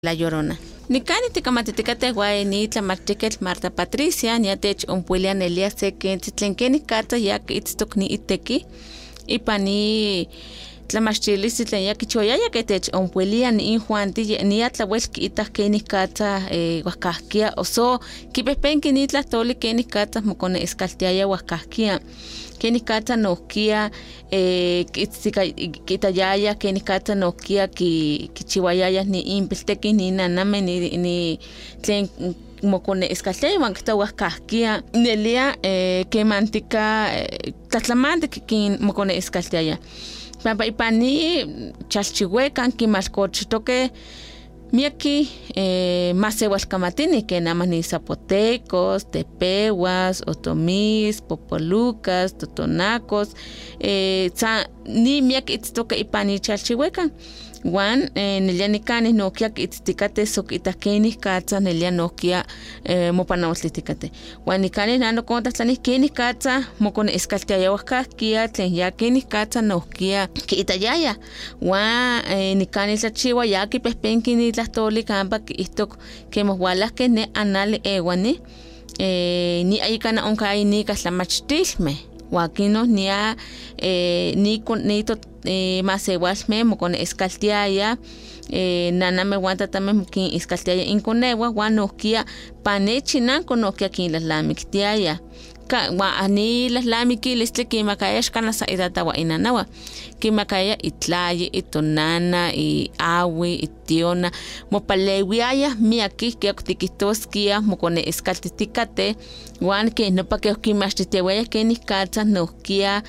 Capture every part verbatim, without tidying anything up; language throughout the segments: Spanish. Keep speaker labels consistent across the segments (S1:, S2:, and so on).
S1: La Llorona. Nicani ticamatiticate guayni tlamachtiquetl Marta Patricia, niatech umpuilian Elia sequen titlenkeni cata yak itztokni iteki, ipani tlamachtilis tlen yak choyaya que tech umpuilian in Juanti ni atlawelki itakeni cata huacahkia oso kipepenki ni tlatoli keni cata mokone escaltiaya huacahkia. Keni kata nokia eh kitzika kitayaya keni kata nokia ki kichiwayaya ni impelteki ni naname ni ni tlen mokone eskaltei wankta wakahkia nelia eh kemantika tatlamante kin mokone eskalteaya papa ipani chalchihuecan kimalcochtoke miaki eh, masewalkamatini que namani zapotecos, tepehuas, otomís, popolucas, totonacos, eh, sa, ni miaki itztoka ipani chalchihuecan. Juan eh, nelia nikani nokia itztikate sok itakeni katsa nelia nokia eh, mopanawtlitikate. Juan nikani nano konta tlani keni katsa mokone eskaltiaya wakahkia tlen ya keni katsa nokia ki itayaya. Juan eh, nikani tlachiwa ya ki pehpenki ni tlahtoli kampa ki istok que mohwalas que ne anali ewani eh, ni ayikana onkai ni kaslamachtilme. Wakino nia eh, ni con ni to eh, masewasme mokon eskaltiaya eh, nana me wanta también kin eskaltiaya inkonewa wanokia panechinan konokia kin las lamiktiaya ka wa ani las lamiki listle ki makaya kana sa idata wa inanawa ki makaya itlaye itonana i awi itiona mopalewiaya miaki ke tikitoskia mokone eskaltitikate wan ke no pa ke kimastitewa ke ni katsa nokia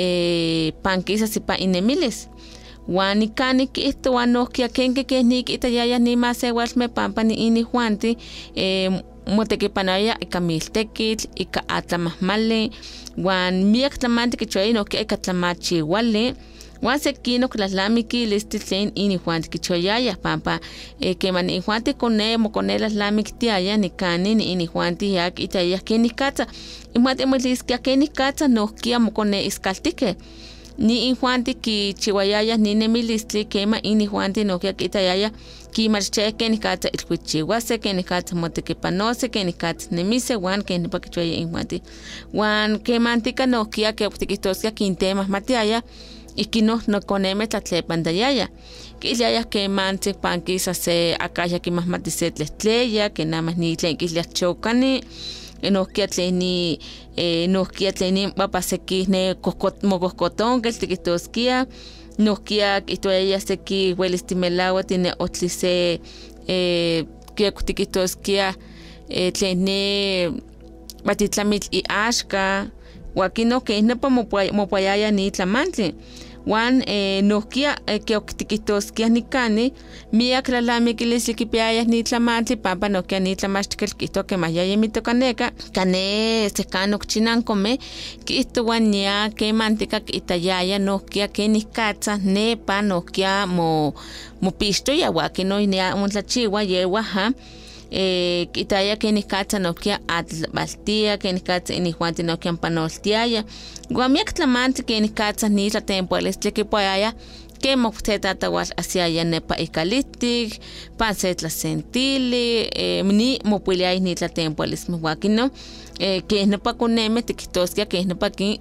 S1: eh pankisa sipa inemiles wan ikani ki esto wanokia kenke ke ni itayaya ni masewasme pampa ni ini Juanti eh motekipanaya ikamiltekitl ika atlamahmali wan miak tlamante kichoya no ke katlamachi wale wan sekino klaslamiki listi tlen ini Juanti kichoyaya pampa eh, que man in Juanti kone mokone laslamiktiaya nikani ni ini Juanti yak itaya keni katsa imate moliskia keni katsa no kia mokone iskaltike ni in Juanti ki chiwayaya ni nemilistli kema ini Juanti no kia itayaya ki marche keni katsa itkuchiwase keni katsa motekipanose keni katsa nemise wan keni pakichoya in Juanti wan kemantika no kia ke optikistoskia kintema matiaya ikino no koneme tlatlepandayaya kiliaya que manche pankisa se akaya ki mahmatisetletleya que nada ni tlen kilia chokani no kia tleni eh no kia tleni papaseki ne kokot mokokoton que tikitoskia no kia itoya seki welestimelawa tiene otlise eh que tikitoskia eh tleni batitlamit i ashka wakino que no pa mopayaya ni tlamantli wan eh, nokia eh, que oktikitoskia nikani miak tlalamikilisi kipiaya ni tlamantli pampa nokia ni tlamachtikel kihto que mayaya mitokaneka kane sekano chinankome kihto wan nia que mantika itayaya nokia que nikatsa nepa nokia mo mopisto ya wakino nia untlachiwa yewa ha eh kitaya que ni katsa nokia atbaltia que ni katsa ni Juanti nokia panoltiaya guamiak tlamante que ni katsa ni la tempo el este que poaya que mokteta tawal hacia ya nepa ecalitic panset la sentili eh ni mopuliai ni la tempo el mismo wakino eh que no pa koneme tikitoskia que no pa